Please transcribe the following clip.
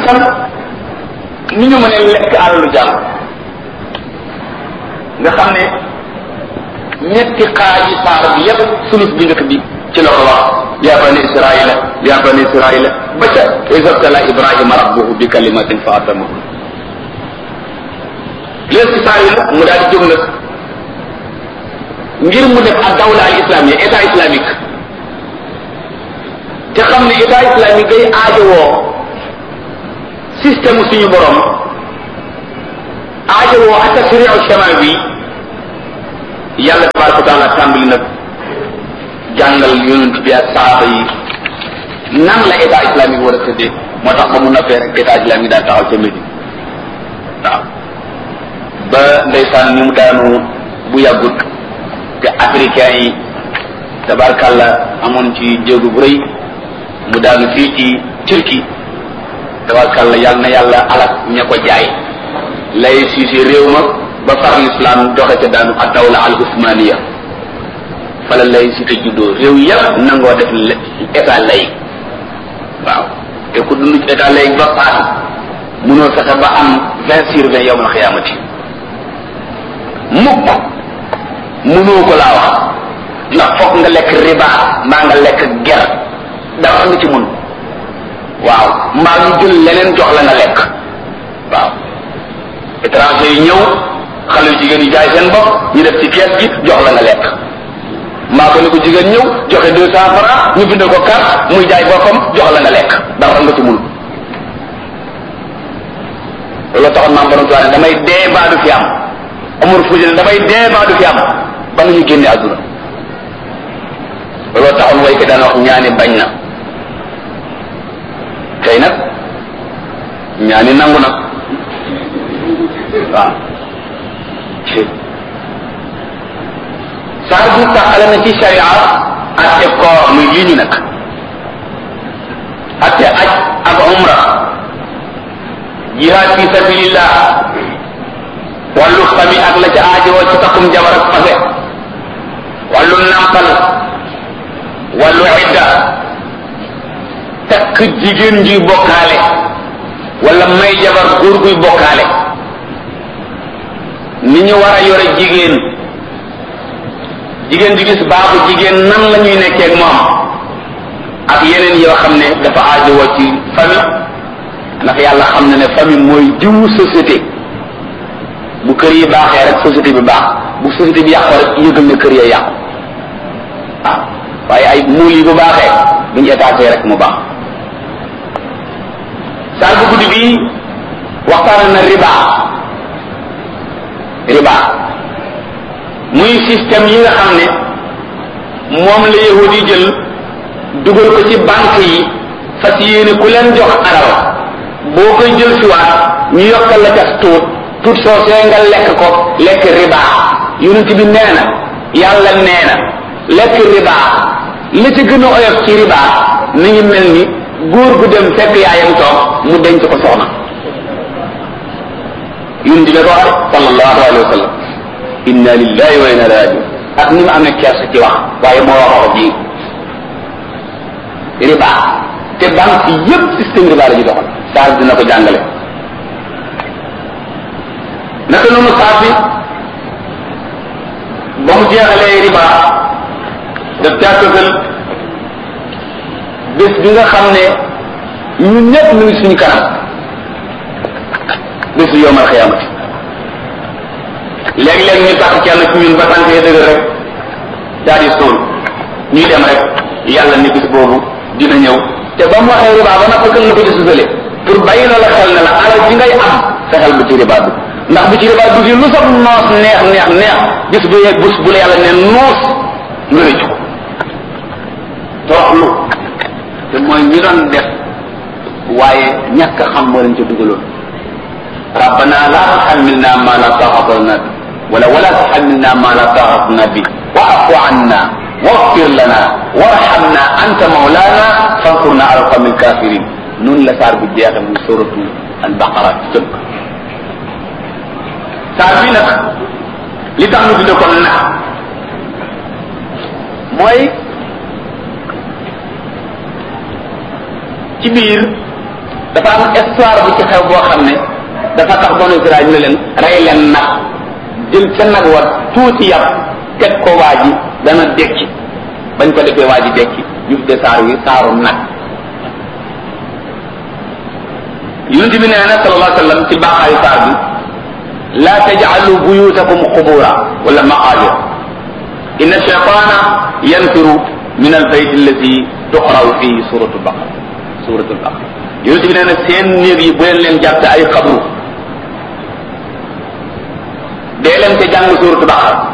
itam ni ñu mën a lekk alalu jàmm nga xam ne ñetti xaaji saar bi yépp sulus bi njëkk bi ci la ko wax yaa bani israila yaa bani israila ba ca isabtala ibrahima rabbuhu bi kalimatin fa atamahu léegi ci saar yi nag mu daal di jóg nag ngir mu def ak dawla al islamia état islamique te xam ne état islamique day aajowoo système suñu borom aajowoo ak tashri'u shamaa bi yàlla tabaraka wa taala tàmbali nag jàngal yonent bi ak saaba yi nan la état islamique war a tëddee moo tax ba mu noppee rek état islamique daan taxaw ca Médine waaw ba ndeysaan ni mu daanu bu yàggut te africain yi tabarkàlla amoon ci jéegu bu rëy mu daanu fii ci Turquie tabarkàlla yàlla na yàlla alak ña ko jaay lay siisi réew ma ba far l'islam doxe ca daanu ak dawla al usmaniya fala lay si te juddoo réew yëpp nangoo def état lay waaw te ku dund ci état lay ba faatu mënoo fexe ba am 20/20 yawmal xiyaamati mukk mënoo ko laa wax ndax foog nga lekk riba mbaa nga lekk ger dara nga ci mun waaw mbaa ñu jël leneen jox la nga lekk waaw étranger yi ñëw xale yu jigéen yi jaay seen bopp ñu def ci kees gi jox la nga lekk mbaa ko ni ko jigéen ñëw joxe 200 francs ñu bind ko carte muy jaay boppam jox la nga lekk dara nga ci mun loolu taxoon maam borom tuwaane damay dee baa du fi am amul fuuti ne damay dee baa du fi am ba nga ñu génne àdduna loolu taxoon way ko daan wax ñaani bañ na tey nag ñaani nangu na waaw saa bu taxale na ci sharia atte koor muy lii ñu nag atte aj ak umra jihaad fi sabilillah wàllu famille ak la ca aajowoo ci takkum jabar ak fase wàllu nampal wàllu idda takk jigéen juy bokkaale wala may jabar góor guy bokkaale ni ñu war a yore jigéen ju gis baaxu jigéen nan la ñuy nekkee ak moom ak yeneen yoo xam ne dafa aajowoo ci famille ndax yàlla xam na ne famille mooy diwu société bu kër yi baaxee rek société bi baax bu société bi yàqoo rek yëgal ne kër ya yàqu waaw waaye ay muul yi bu baaxee buñu étaté rek mu baax saar bu guddi bi waxtaan na riba muy système yi nga xam ne moom la yahudi yi jël dugal ko ci banque yi fas yéene ku leen jox alal boo koy jël siwaat ñu yokkal la ca tuut soosee nga lekk ko lekk riba yonent bi nee na yàlla nee na lekk riba la ci gën a oyof ci riba mi ngi mel ni góor gu dem fekk yaayam toog mu denc ko soxna yonent bi ko wax sallallahu alayhi wa sallam inna lillahi wa inna ilayhi rajiun ak ni ma amee kersa ci wax waaye moo wax ji riba te banque yépp système riba la ñu doxal saa dina ko jàngale naka noonu saa fi ba mu jeexalee riba daf caa tëgal bés bi nga xam ne ñun ñëpp ñu ngi suñu kanam bésu yowmal xiyaamati léeg-léeg ñu tax kenn ci ñun ba tànkee dëgër rek daal di sóol ñuy dem rek yàlla ni bis boobu dina ñëw te ba mu waxee riba ba nag ko gën na ko ci susale pour bàyyi la la xel ne la alal ji ngay am fexeel bu ci riba dugg ndax bu ci riba dugg lu sax noos neex bis bu yeeg bus bu la yàlla ne noos nga rëccu ko toroxlu te mooy ñi doon def waaye ñàkk xam moo leen ca dugaloon rabbana la tuhammilna ma la taqata lana bi wala tuhammilna ma la taqata lana bi wa'fu anna waghfir lana warhamna anta mawlana fansurna ala alqawmi alkafirin noonu la saar bi jeexe muy suratu al-baqara ci tënk saar bi nag li tax ñu tudde ko nag mooy ci biir dafa am histoire bu ci xew boo xam ne dafa tax banu Israël ñu ne leen rey leen nag jël ca nag war tuuti yàpp teg ko waa ji dana dekki bañ ko defee waa ji dekki ñu tuddee saar wi saaru nag. yonent bi nee na sallallahu alayhi wa sallam ci baaxaayu saar bi la taj'alu buyutakum qubura wala maqabir inna shaytana yanfiru min albayt alladi tuqra'u fihi suratul baqara yonent bi nee na seen néeg yi bu leen jàppe ay xabru dee leen te jàng suratul baqara